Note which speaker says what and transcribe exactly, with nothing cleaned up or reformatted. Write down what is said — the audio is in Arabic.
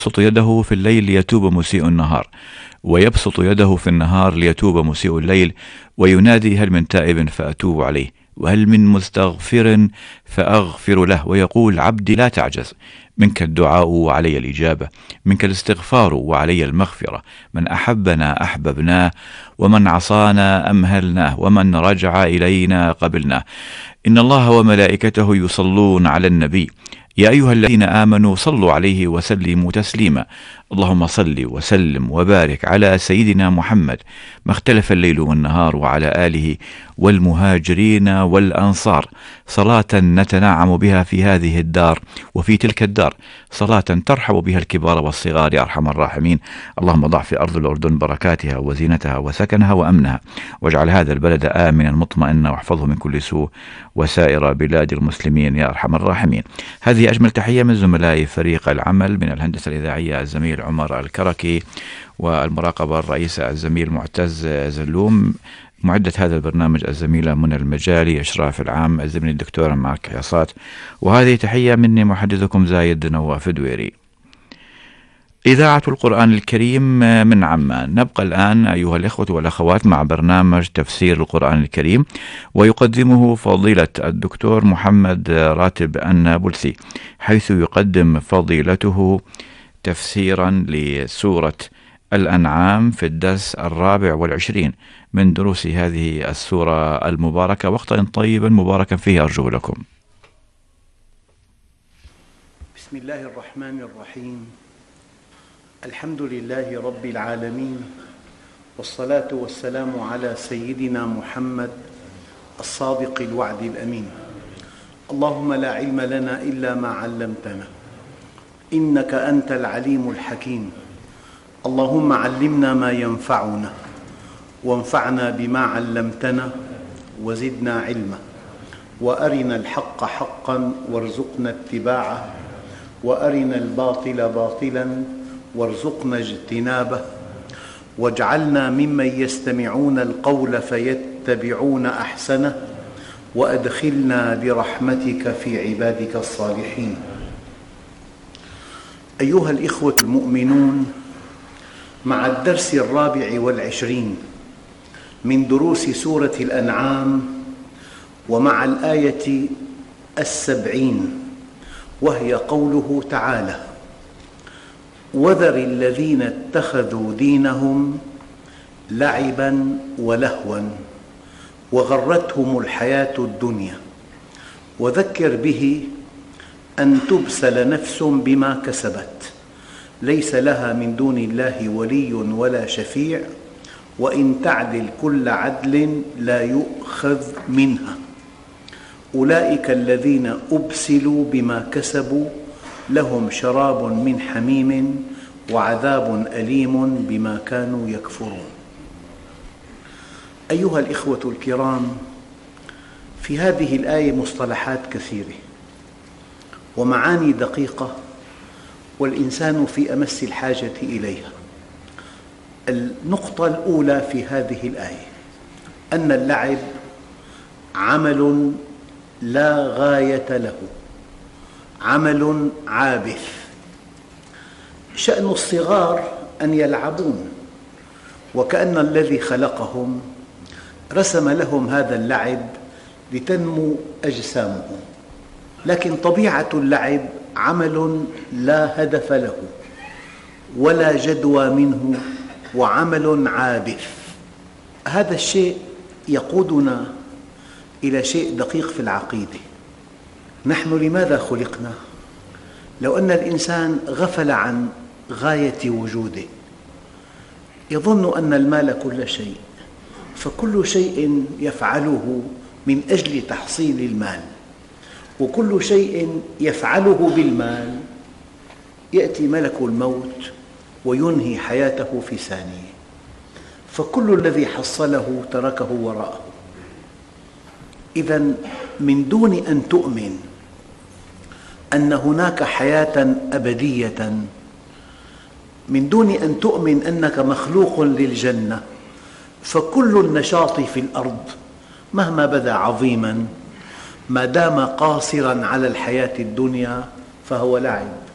Speaker 1: يبسط يده في الليل ليتوب مسيء النهار، ويبسط يده في النهار ليتوب مسيء الليل، وينادي: هل من تائب فأتوب عليه، وهل من مستغفر فأغفر له، ويقول: عبدي لا تعجز، منك الدعاء وعلي الإجابة، منك الاستغفار وعلي المغفرة، من أحبنا أحببناه، ومن عصانا أمهلناه، ومن رجع إلينا قبلناه. إن الله وملائكته يصلون على النبي، يا أيها الذين آمنوا صلوا عليه وسلموا تسليما. اللهم صل وسلم وبارك على سيدنا محمد ما اختلف الليل والنهار، وعلى آله والمهاجرين والأنصار، صلاة نتنعم بها في هذه الدار وفي تلك الدار، صلاة ترحب بها الكبار والصغار يا أرحم الراحمين. اللهم ضع في أرض الأردن بركاتها وزينتها وسكنها وأمنها، واجعل هذا البلد آمنا مطمئنا، واحفظه من كل سوء، وسائر بلاد المسلمين يا أرحم الراحمين. هذه أجمل تحية من زملائي فريق العمل من الهندسة الإذاعية الزميل عمر الكركي، والمراقبة الرئيسة الزميل معتز زلوم، معدة هذا البرنامج الزميلة منى المجالي، إشراف العام الزميل الدكتور مارك عصات، وهذه تحية مني محدثكم زايد نواف دويري. إذاعة القرآن الكريم من عمان. نبقى الآن أيها الإخوة والأخوات مع برنامج تفسير القرآن الكريم، ويقدمه فضيلة الدكتور محمد راتب النابلسي، حيث يقدم فضيلته تفسيرا لسورة الأنعام في الدرس الرابع والعشرين من دروس هذه السورة المباركة. وقتا طيبا مباركا فيه أرجو لكم.
Speaker 2: بسم الله الرحمن الرحيم. الحمد لله رب العالمين، والصلاة والسلام على سيدنا محمد الصادق الوعد الأمين. اللهم لا علم لنا إلا ما علمتنا، إنك أنت العليم الحكيم. اللهم علمنا ما ينفعنا، وانفعنا بما علمتنا، وزدنا علما، وأرنا الحق حقا وارزقنا اتباعه، وأرنا الباطل باطلا وارزقنا اجتنابه، واجعلنا ممن يستمعون القول فيتبعون أحسنه، وأدخلنا برحمتك في عبادك الصالحين. أيها الإخوة المؤمنون، مع الدرس الرابع والعشرين من دروس سورة الأنعام، ومع الآية السبعين، وهي قوله تعالى: وذر الذين اتخذوا دينهم لعبا ولهوا وغرتهم الحياة الدنيا، وذكر به أن تبسل نفس بما كسبت، ليس لها من دون الله ولي ولا شفيع، وإن تعدل كل عدل لا يؤخذ منها. أولئك الذين أبسلوا بما كسبوا لهم شراب من حميم وعذاب أليم بما كانوا يكفرون. أيها الإخوة الكرام، في هذه الآية مصطلحات كثيرة ومعاني دقيقة، والإنسان في أمس الحاجة إليها. النقطة الأولى في هذه الآية أن اللعب عمل لا غاية له، عمل عابث. شأن الصغار أن يلعبون، وكأن الذي خلقهم رسم لهم هذا اللعب لتنمو أجسامهم، لكن طبيعة اللعب عمل لا هدف له ولا جدوى منه، وعمل عابث. هذا الشيء يقودنا إلى شيء دقيق في العقيدة. نحن لماذا خلقنا؟ لو أن الإنسان غفل عن غاية وجوده، يظن أن المال كل شيء، فكل شيء يفعله من أجل تحصيل المال، وكل شيء يفعله بالمال يأتي ملك الموت وينهي حياته في ثانية، فكل الذي حصله تركه وراءه. إذن من دون أن تؤمن أن هناك حياة أبدية، من دون أن تؤمن أنك مخلوق للجنة، فكل النشاط في الأرض مهما بدا عظيما ما دام قاصرا على الحياة الدنيا فهو لعب.